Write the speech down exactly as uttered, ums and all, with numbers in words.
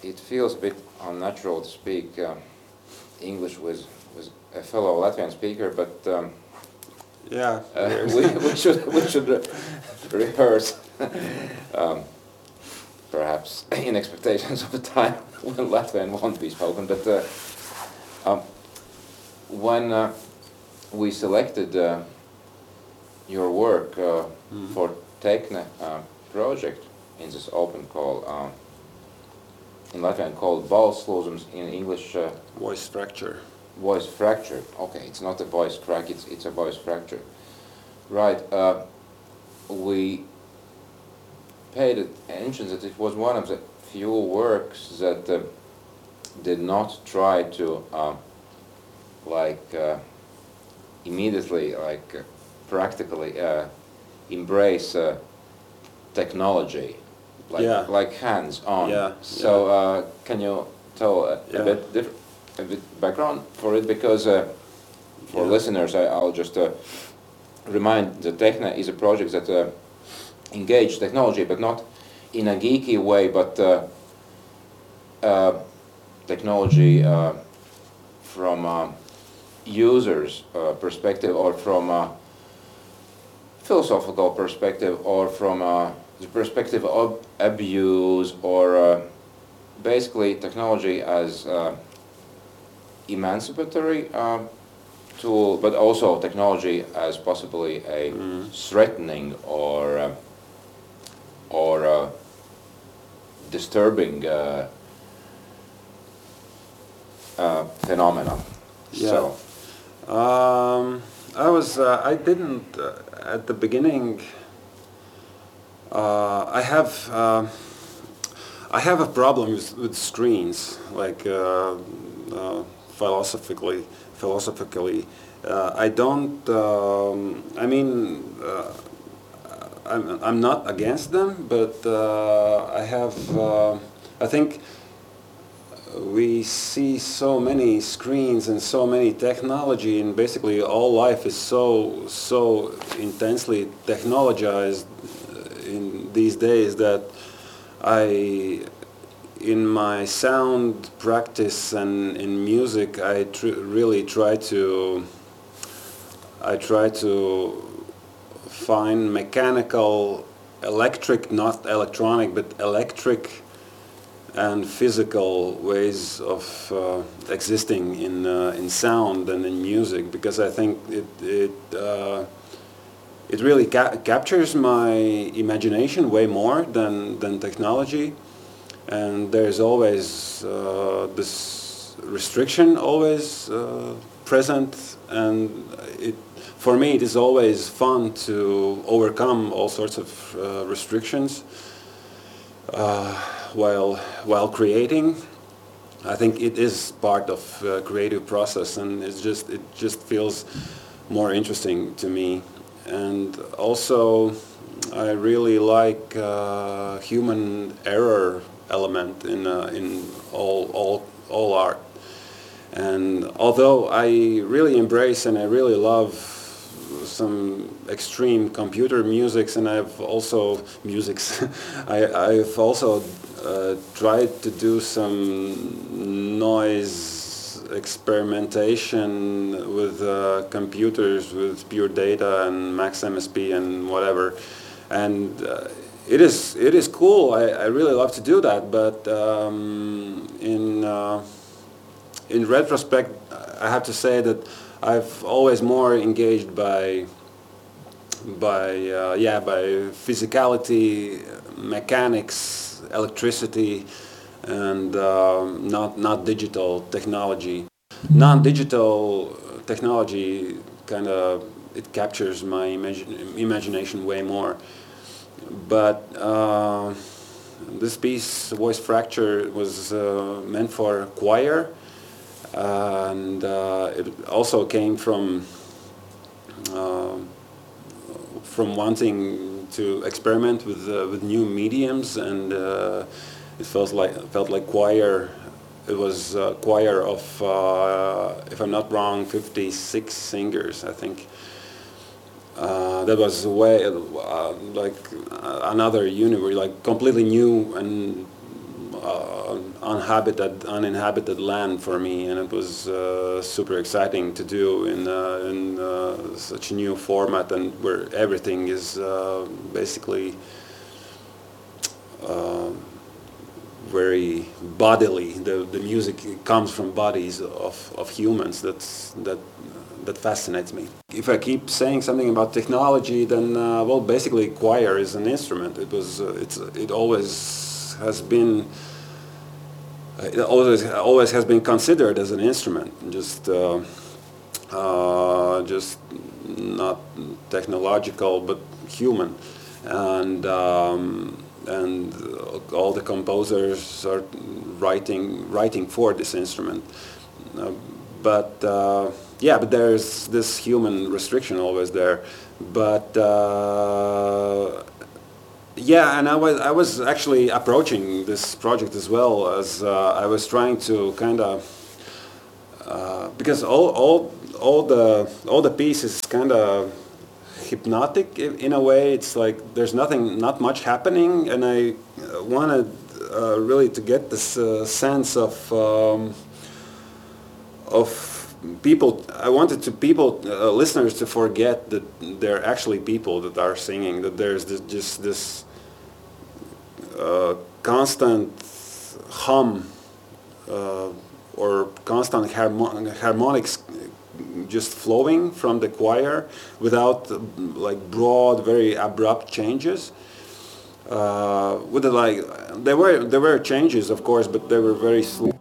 it feels a bit unnatural to speak uh, English with, with a fellow Latvian speaker, but um, yeah, uh, we, we should we should re rehearse, um, perhaps in expectations of the time when Latvian won't be spoken. But uh, um, when uh, we selected uh, your work uh, mm. for Tekne uh, project in this open call, um, in Latvian called balslūzums, in English uh, voice fracture. Voice fracture. Okay, it's not a voice crack. It's it's a voice fracture. Right. Uh, we paid attention that it was one of the few works that uh, did not try to uh, like uh, immediately, like uh, practically uh, embrace uh, technology, like yeah. like hands-on. Yeah. So yeah. Uh, can you tell a, yeah. a bit different? A bit background for it, because uh, for yeah. listeners, I, I'll just uh, remind that Tekne is a project that uh, engage technology, but not in a geeky way, but uh, uh, technology uh, from a user's uh, perspective, or from a philosophical perspective, or from uh, the perspective of abuse, or uh, basically technology as uh, emancipatory uh, tool, but also technology as possibly a mm. threatening or uh, or uh, disturbing uh, uh, phenomena. Yeah. So, um, I was uh, I didn't uh, at the beginning. Uh, I have uh, I have a problem with, with screens, like. Uh, uh, Philosophically, philosophically, uh, I don't. Um, I mean, uh, I'm I'm not against them, but uh, I have. Uh, I think we see so many screens and so many technology, and basically all life is so so intensely technologized in these days that I. In my sound practice and in music, I tr really try to I try to find mechanical, electric, not electronic, but electric and physical ways of uh, existing in uh, in sound and in music, because I think it it uh, it really ca captures my imagination way more than than technology. And there's always uh, this restriction always uh, present, and it, for me it is always fun to overcome all sorts of uh, restrictions uh, while while creating. I think it is part of uh, creative process, and it's just it just feels more interesting to me. And also I really like uh, human error element in uh, in all all all art. And although I really embrace and I really love some extreme computer musics, and I've also musics, I, I've also uh, tried to do some noise experimentation with uh, computers, with Pure Data and Max M S P and whatever, and. Uh, It is it is cool. I, I really love to do that, but um, in uh, in retrospect, I have to say that I've always more engaged by by uh, yeah by physicality, mechanics, electricity, and um, not not digital technology. Non-digital technology kind of it captures my imagi imagination way more. But uh, this piece, Voice Fracture, was uh, meant for choir, uh, and uh, it also came from uh, from wanting to experiment with uh, with new mediums, and uh, it felt like felt like choir. It was a choir of, uh, if I'm not wrong, fifty-six singers, I think. Uh, that was a way, uh, like uh, another universe, like completely new and uh, uninhabited, uninhabited land for me, and it was uh, super exciting to do in, uh, in uh, such a new format, and where everything is uh, basically uh, very bodily. The, the music comes from bodies of, of humans. That's, that, that fascinates me. If I keep saying something about technology, then, uh, well, basically choir is an instrument. It was, uh, it's, it always has been, it always, always has been considered as an instrument, just, uh, uh, just not technological, but human. And, um, and all the composers are writing writing for this instrument. Uh, but uh, yeah, but there's this human restriction always there. But uh, yeah, and I was I was actually approaching this project as well as uh, I was trying to kind of uh, because all all all the all the pieces kind of hypnotic in a way. It's like there's nothing, not much happening, and I wanted uh, really to get this uh, sense of um, of people. I wanted to people, uh, listeners, to forget that they're actually people that are singing. That there's this, just this uh, constant hum uh, or constant harmon harmonics just flowing from the choir without uh, like broad, very abrupt changes. Uh, with the, like there were there were changes, of course, but they were very slow.